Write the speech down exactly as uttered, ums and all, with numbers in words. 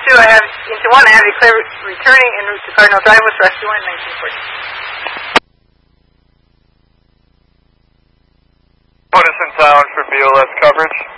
two, I have, into one, I have you clear returning en route to Cardinal Drive with Rescue one, nineteen forty. Put us in town for B O S coverage.